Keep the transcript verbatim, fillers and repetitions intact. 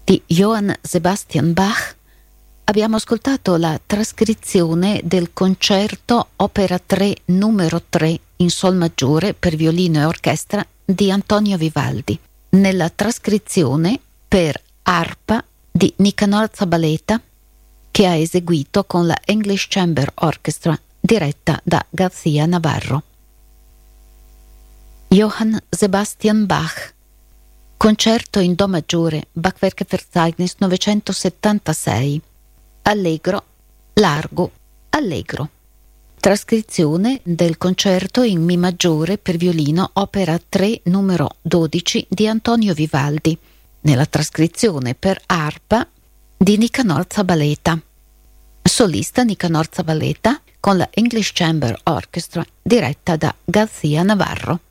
di Johann Sebastian Bach abbiamo ascoltato la trascrizione del concerto Opera tre numero tre in sol maggiore per violino e orchestra di Antonio Vivaldi, nella trascrizione per arpa di Nicanor Zabaleta, che ha eseguito con la English Chamber Orchestra diretta da García Navarro. Johann Sebastian Bach, concerto in do maggiore, Bachwerkeverzeichnis novecentosettantasei, allegro, largo, allegro. Trascrizione del concerto in mi maggiore per violino opera tre numero dodici di Antonio Vivaldi, nella trascrizione per arpa di Nicanor Zabaleta. Solista Nicanor Zabaleta con la English Chamber Orchestra diretta da García Navarro.